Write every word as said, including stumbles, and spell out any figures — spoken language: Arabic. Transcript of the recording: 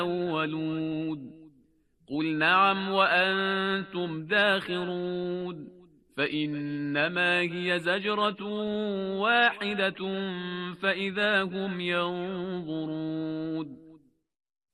الأولون قل نعم وأنتم داخرون فإنما هي زجرة واحدة فإذا هم ينظرون